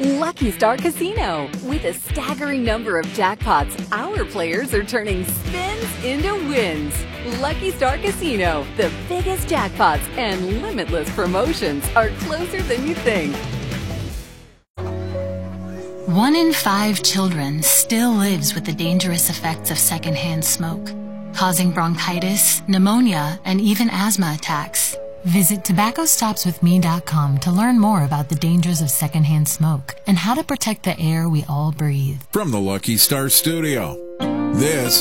Lucky Star Casino. With a staggering number of jackpots, our players are turning spins into wins. Lucky Star Casino, the biggest jackpots and limitless promotions are closer than you think. 1 in 5 children still lives with the dangerous effects of secondhand smoke, causing bronchitis, pneumonia, and even asthma attacks. Visit tobaccostopswithme.com to learn more about the dangers of secondhand smoke and how to protect the air we all breathe. From the Lucky Star Studio, this